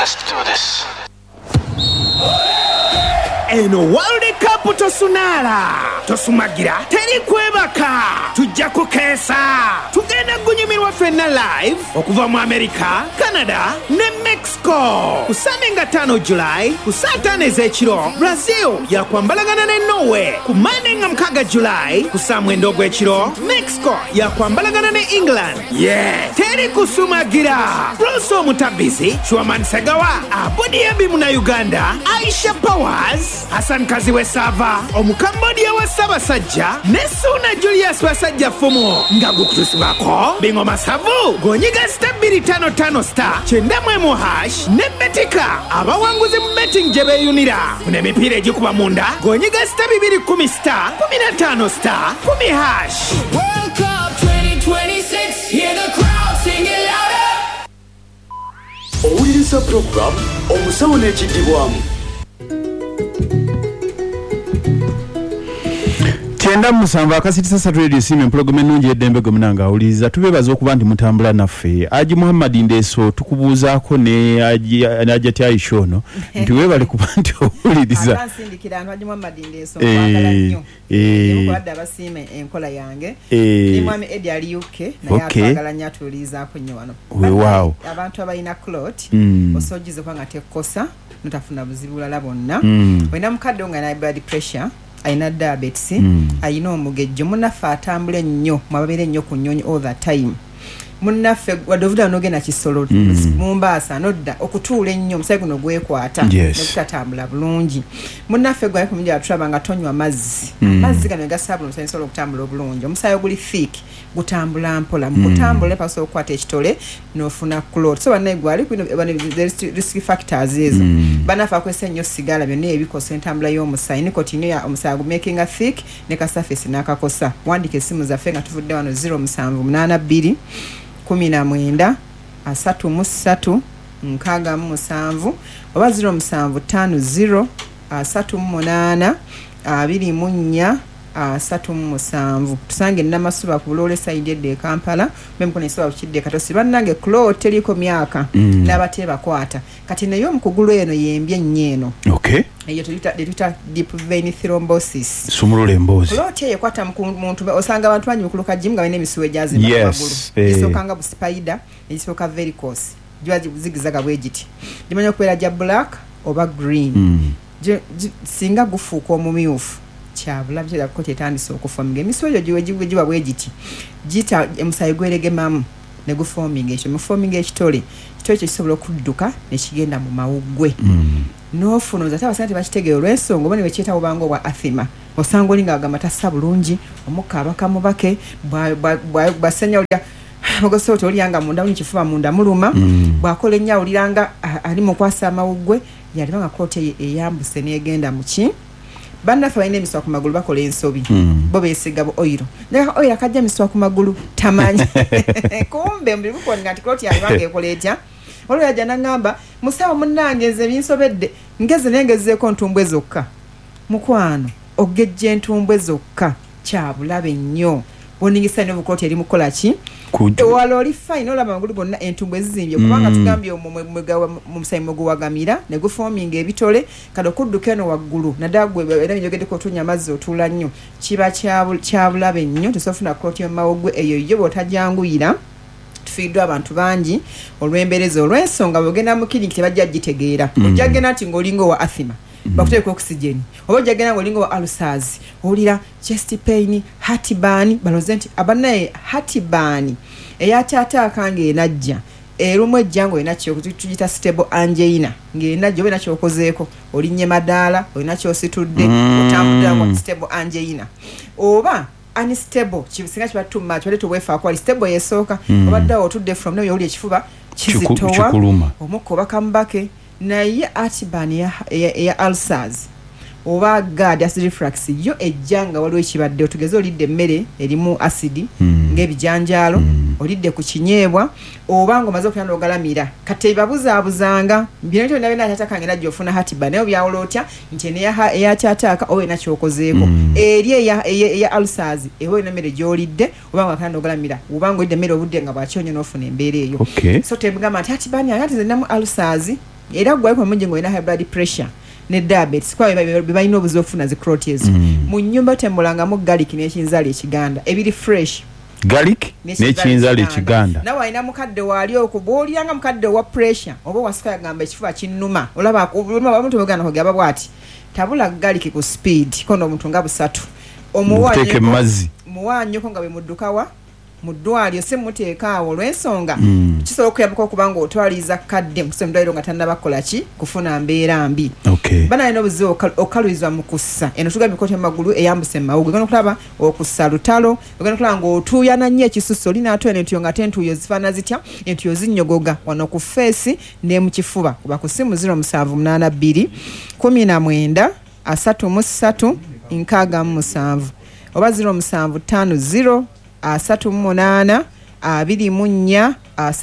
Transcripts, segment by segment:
Let's do this. Eno World Cup tosunala tosumagira teri kwebaka tujja kukeesa tugenda gunyumirwa fenna live okuva mu America, Canada ne Mexico ku Sunday nga 5 July ku saa 5 ez'ekiro. Brazil yakwambalagana ne Norway ku Monday nga 6 July ku saa 9 ogw'ekiro. Mexico yakwambalagana ne England. Teri kusumagira. Bruce Omutabizi, Chwaman Segawa, Abudi Abimu na Uganda, Aisha Powers, Hassan Kaziwe Sava, Omukambodia wa Sabasajja, Nesuna Julius Wasajja Fumo, Ngagu Kutusibako, Bingo Masavu, Gonyiga Star 255 Star, Chendamwe Hash, Nebetika, Abawanguzi Betting Jebe Unira, Kunemipire Jukuba Munda, Gonyiga Star 210 Star, 15 Star, 10 Hash. World Cup 2026, hear the crowd sing it louder. Owuliriza program omusawo n'ekidibwamu. Kyenda musanvu akasitisa Sat Radio Simu program ennungi eddembe gwe munanga awuliriza. Tubeebaza okuba nti mutambula naffe. Aji Muhammad Ndeso tukubuuzaako ne Ajati Aisha ono nti weebale kuba nti owuliriza. Akansindikira Aji Muhammad Ndeso kwagala nnyo. Ebadde abasiime enkola yange. Ni mwami Eddie ali UK naye atwagala nnyo atuwulirizaako nnyo wano. Weewaawo. Abantu abalina clot osogize kwanga tekkosa notafuna buzibu bulala bonna. Wena mukadde nga na blood pressure aina diabetes aina omugejjo munaffe atambula nnyo mwababeera nnyo ku nnyonyi all the time. Munaffe wadovuda nogena kisolo Mombasa nodda okutuula ennyo omusaayi guno gwekwata okutatambula bulungi. Munaffe gwe kumujja atulaba nga tonywa mazzi. Mazzi gano gasabula omusaayi solo okutambula obulungi. Omusaayi oguli thick gutambula mpola. Mukutambula paso okwata ekitole n'ofuna clot. So banaye gwali ku risk factors ezo. Banaffe akwesa nnyo sigala byonna ebikosa entambula y'omusaayi. Nicotine ya omusaayi making a thick ne ka surface n'akakosa. Wandika essimu zaffe nga tuvudde wano 0782 19 33 67 oba 0750 38 24 37. Tusange Namasuba ku Bulole side de Kampala memukone sawa kidde katosi bannange clot teliko myaka n'abate bakwata kati nayo omukugulu eno yembye nnyeno. Eyo tuta deep vein thrombosis. Sumulule embozi. Clot yekwata muntu osanga abantu banyi mukuluka jimu nga bine emisuwe jazi magulu. Isokanga bu spider, isoka varicose. Jwaji zigizaga bwegiti. Dimanya okubeera ja black oba green. Singa gufuuka omumyufu. Chabula bya ko tetandise okufominga emiswejo jiwe bwegiti jita emusayi gweregemamu ne gufominga ekyo mufominga ekitole kisobola okudduka ne kigenda mu mawugwe n'ofuna ozata basante bakitegeera olw'ensonga obone bekyeta obango bwa athema osanga olinga agamata sabulungi omukka abakamubake bwasenya olya mugosoto olyanga munda munkifuba munda muluma bwakola ennyo oliranga ali mu kwasa amawugwe yalibanga kote eyambuse n'egenda muki. Banaffe balina emiswa ku magulu bakola ensobi bo beesiga bu oiro naye oiro akajja emiswa ku magulu tamanyi kumbe mbiri bukolinga nti clot yange ekola etya olwo yajja n'angamba musawo munnange nze binsobedde ngeze nengezeeko ntumbwe zokka mukwano ogejja entumbwe zokka kyabulabe nnyo boningisa ne buclot eri mukola ki wala oli fine olaba amagulu gonna entumbwe ezizimbye kubanga tugambye omusayi muguwagamira ne gufominga ebitole kado okudduka eno waggulu naddala era njogedeko otunya amazzi otuula nnyo kiba kyabulabe nnyo tosofuna clot y'omumawogwe eyo yo bw'otajanguyira tufiiddwa abantu bangi olw'embeereza olw'ensonga bw'ogenda mu clinic tebajja gitegeera ojja genda nti ng'olinga owa athema bakuteeka oxygen oba ojja genda ng'olinga owa ulcers owulira chest pain heartburn baloze nti abanaye heartburn eyataataaka ng'enajja erumu ejjango olina tugita stable angina ng'enajja oba olina kyokozeeko olinnye madaala olina kyositudde otambudira mu stable angina oba unstable kisinga kiba too much wale tuwefaako ali stable yesooka obadde otudde from nayo owulira ekifuba kizitowa omukka oba kamubake naye heartburn ya ulcers oba GERD acid reflux yo ejjanga waliwo ekibadde otugeze olidde emmere erimu acid ng'ebijanjaalo olidde ku kinyeebwa oba ng'omaze okuyanda ogalamira kati babuzaabuzanga bino byo nabe n'atakange najja ofuna heartburn naye byawula otya nti eyakyataaka oba erina kyokozeeko eri eya ulcers ewa olina emmere gy'olidde oba ng'akayanda ogalamira oba ng'olidde emmere obudde nga bwakyonyo n'ofuna embeera eyo so tebigamba nti heartburn yange ati zennamu ulcers era gwe kwa mungi ngoina high blood pressure ne diabetes kwa bibalina obuzibu okufuna zi cloties mu nnyumba temulanga garlic n'ekinzaali ekiganda ebiri fresh garlic n'ekinzaali ekiganda nawe alina mukadde waali okubooliranga mukadde wa pressure oba wasika yagamba ekifuba kinnuma olaba omuntu bagana kugamba bwati tabula garlic ku speed kono omuntu nga busatu omuwanye mazzi muwanyo ko nga be muddukawa mu ddwaliro se muteeka awo olw'ensonga kisobola okuyambako okubanga otwaliza kadde mu ddwaliro nga tannabakola ki kufuna mbeera mbi bana alina obuzibu okaluizwa mu kussa eno tugambye kote magulu eyambuse mawugu egenda okulaba okussa lutalo egenda okulaba ng'otuuyana nnyo ekisusu olina ate entuyo nga te entuyo zifaana zitya entuyo zinnyogoga wano ku feesi ne mu kifuba kuba ku simu 0782 19 33 67 oba 0750 38 24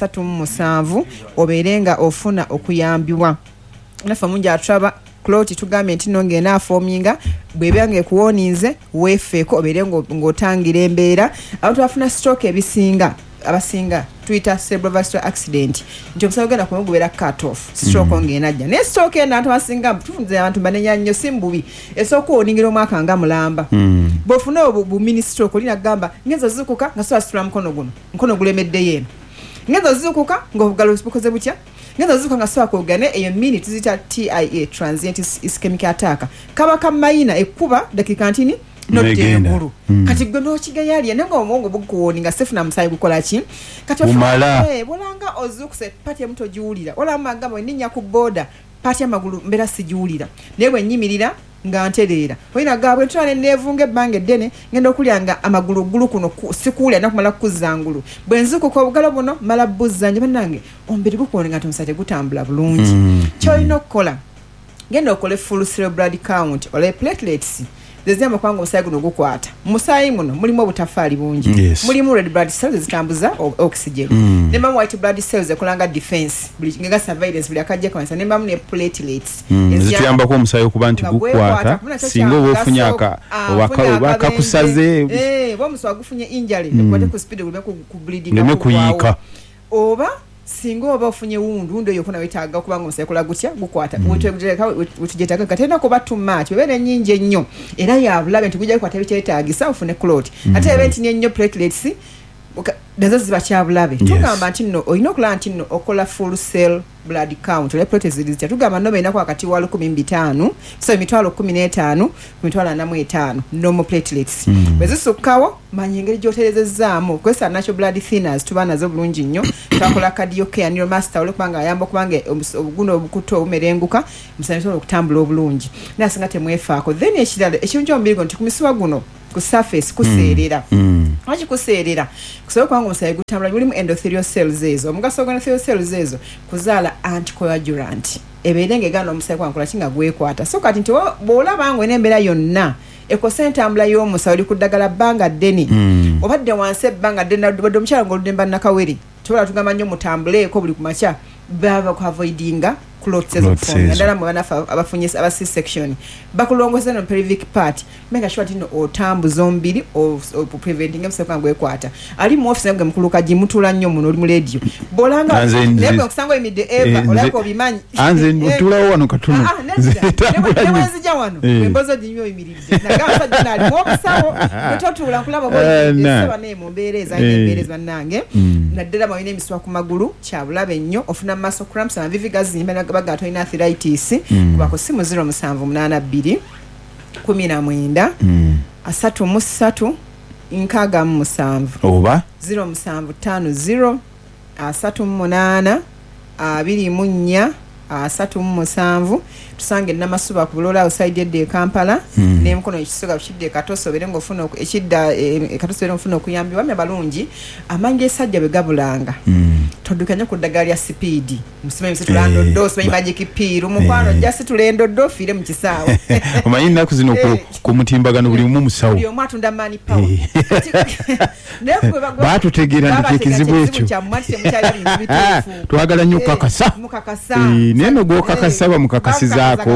37 oberenga ofuna okuyambiwa nafa munja atraba cloti tugambye nti nongena afominga bwebyange kuwoninze wefeko oberenga ngotangira embeera abantu afuna stroke ebisinga abasinga Twitter cerebrovascular accident nti omusawo genda kumugubera cut off stroke ongenajja ne stroke ena abasinga tufunze abantu banenya nnyo simbubi esoko oningira omwaka nga mulamba bofuna obu mini stroke olina gamba ngezo zikuka nga so stra mkono gulemedde yeno ngezo zikuka ng'obugalo bukoze butya ngezo zikuka nga so akogane eyo mini tuzita TIA transient ischemic attack kaba kamayina ekuba dakika ntini notenguru kati gwe n'okigayalya nenga omongo bukuwoni nga sefuna musayi gukola ki kati bolanga ozukuse pati emuto giwulira olamba ngamba ninya ku boda pati amagulu mbera sigiwulira naye bwe nnyimirira nga ntereera olina gaabwe ntwala neevunga ebbanga eddene ngenda okulyanga amagulu gulu kuno sikuulya nakumala kukuzangulu bwe nzikuka obugalo buno mala buzzanje bannange omubiri gukuwoni nga tomusate gutambula bulungi kyolina okukola genda okole full cerebral count ole platelets zezema kwanga omusayi guno gukwata musayi muno mulimu obutafaali bungi mulimu red blood cells zitambuza oxygen ne mamu white blood cells ekolanga defense nga surveillance buli akajja kansa ne mamu ne platelets ezituyamba ko omusayi okuba nti gukwata singa oba ofunye akakusaze bo omusayi gufunye injury nekwate ku speed guleme ku bleeding ne kuyika oba singa oba ofunye wundu eyo kuna wetaaga kubanga omusayi kola gutya gukwata wetujetaga katenda kuba too much bebe nyingi ennyo era yabulabe nti gujja kukwata ebikyetaagisa ofune clot ate ebe nti nnyo platelets nazo ziba kyabulabe tugamba nti nno olina okulaba nti nno okola full cell blood count ole platelets zitya tugamba no beina kwa kati wa 15 so emitwalo 15 emitwalo 45 normal platelets bezisukawo manya engeri gyoterezezaamu kwesa natural blood thinners tuba nazo bulungi nnyo twakola cardio care neuro master ole kubanga ayamba kubanga obuguno obukuto obumerenguka musanyisobola okutambula obulungi nasinga temwefaako then ekirala ekintu ky'omubiri nti ku misiwa guno ku surface kuseerera lwaki kuseerera kusobola kubanga omusayi gutambula mulimu endothelial cells ezo omugaso gwa cells ezo kuzaala anticoagulant ebeere ng'egaana omusayi gwankola kinga gwekwata so kati nti bw'olaba nga n'embeera yonna ekosa entambula y'omusayi oli ku ddagala bbanga ddene obadde wansi ebbanga ddene badde omukyala ng'oludde mbannakawere tobola tugamba nnyo mutambuleeko buli ku makya baba ku avoidinga clots ezokufuna ndala mu banafa abafunye aba C-section bakulongoza no pelvic part menga shwa tino otambuza ombiri o preventing emseko ngwekwata ali mu office ngwe mukuluka jimutula nnyo muno oli mu radio bolanga nebo kusango imide eva olako bimanyi anze mutula wano katuno nzija wano embozo jinyo imiridde nagamba jina ali mu obusawo mutotula kulaba bodi seba ne mu mbereza imbereza nange naddala mawine emiswa ku magulu kyabulabe nnyo ofuna muscle cramps na vivigazi baga toina arthritis kuba ko simu 0782 19 33 67 oba 0750 38 24 37 tusange namasuba ku bulola outside de Kampala ne mkono ekisoga kidde katoso berengo ofuna ekidda katoso berengo ofuna okuyambiwa me balungi amange esajja begabulanga todukanya ku ddagala ya speed musime msitulando do sima magic piru mukwano just tulendo do fire mu kisaawo omanyi naku zino ku mutimbagano buli mu musawo buli omwatu ndamani power batutegeera ndi ekizibu ekyo twagala nnyo kakasa neno gwo kakasaba mukakasizaako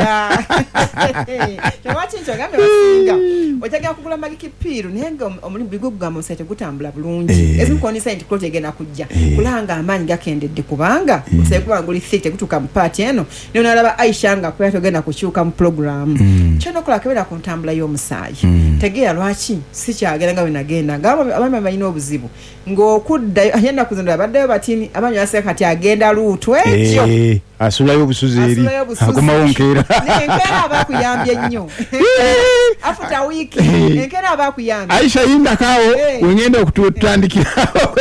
twachincho gambe basinga ojaga kugula magic piru nenga omulimu bigugamba musete gutambula bulungi ezimukonisa nti clot egena kujja kulanga obanga amaanyi gakendedde kubanga osaye kuba nguli thick tekutuuka mu paati eno naye nalaba Aisha nga kuba togenda kukyuka mu programu kyonookola kebera ku ntambula y'omusaayi tegeera lwaki si kyagenda nga bwe nagenda ng'abaami balina obuzibu ng'okuddayo ayenda kuzindula baddayo batini abaami baseka kati agenda luutu ekyo asulayo obusuzi eri akomawo nkeera enkeera aba akuyambye nnyo afuta wiiki enkeera aba akuyambye Aisha yindakaawo wengenda okututandikirawo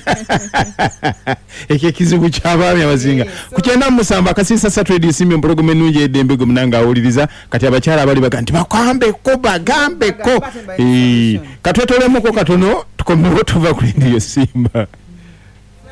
ekyo ekizibu ky'abaami abazinga ku 97 akasiisa Saturday simye mpologoma ennungi eddembe gwe munanga awuliriza kati abakyala abali baga nti bagambeko katwetolemuko katono tukomewo tuva ku Radio Simba.